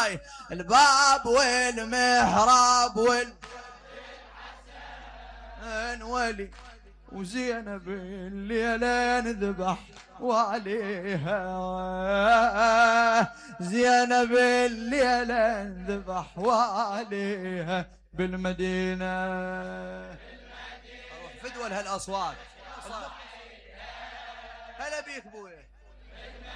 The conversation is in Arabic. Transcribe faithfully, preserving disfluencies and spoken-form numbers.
وياي الباب والمحراب وال ولي وزينب الليلة نذبح وعليها زينب الليلة نذبح وعليها بالمدينة. اروح فدوى لهالاصوات. هلا بيك بويا.